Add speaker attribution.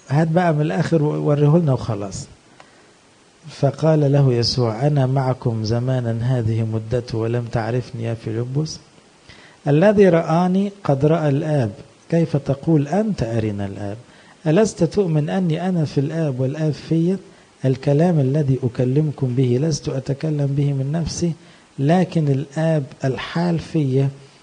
Speaker 1: هات بقى من الآخر وريه لنا وخلاص. فقال له يسوع أنا معكم زمانا هذه مدته ولم تعرفني يا فيلبس، الذي رآني قد رأى الآب، كيف تقول أنت أرنا الآب؟ ألست تؤمن أني أنا في الآب والآب في؟ الكلام الذي أكلمكم به لست أتكلم به من نفسي، لكن الآب الحال في